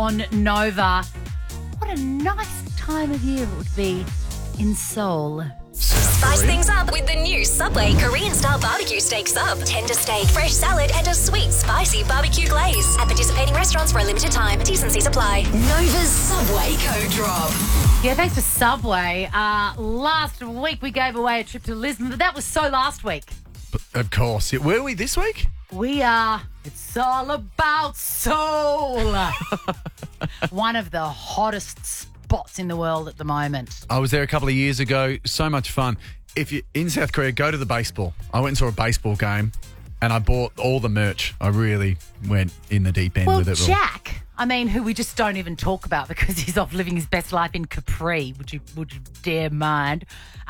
on Nova. What a nice time of year it would be in Seoul. Spice things up with the new Subway Korean-style barbecue steak sub. Tender steak, fresh salad, and a sweet, spicy barbecue glaze. At participating restaurants for a limited time. T&Cs apply. Nova's Subway Code Drop. Yeah, thanks for Subway. Last week we gave away a trip to Lisbon, but that was so last week. Of course. Were we this week? We are. It's all about Seoul. One of the hottest spots in the world at the moment. I was there a couple of years ago. So much fun. If you're in South Korea, go to the baseball. I went and saw a baseball game and I bought all the merch. I really went in the deep end with it. Jack, who we just don't even talk about because he's off living his best life in Capri. Would you dare mind?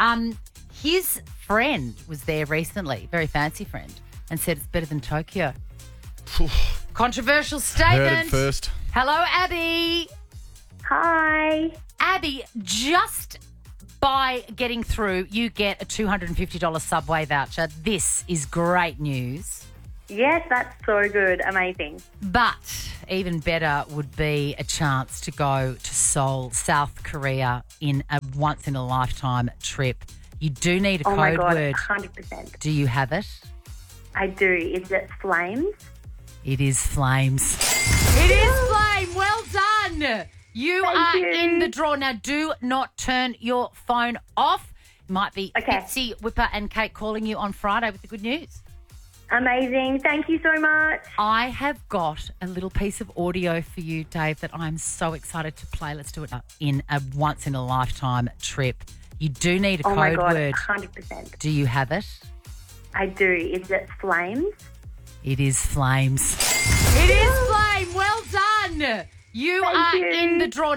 His friend was there recently, very fancy friend, and said it's better than Tokyo. Controversial statement. Heard it first. Hello, Abby. Hi. Abby, just by getting through, you get a $250 Subway voucher. This is great news. Yes, that's so good. Amazing. But even better would be a chance to go to Seoul, South Korea, in a once-in-a-lifetime trip. You do need a Oh my code God, word. 100%. Do you have it? I do. Is it flames? It is flames. It is flame. Well done. You Thank are you. in the draw. Now, do not turn your phone off. It might be Okay. Bitsy, Whipper and Kate calling you on Friday with the good news. Amazing. Thank you so much. I have got a little piece of audio for you, Dave, that I'm so excited to play. Let's do it in a once-in-a-lifetime trip. You do need a Oh my code God, word. 100%. Do you have it? I do. Is it flames? It is flames. It is flame. Well done. You Thank are you. in the draw.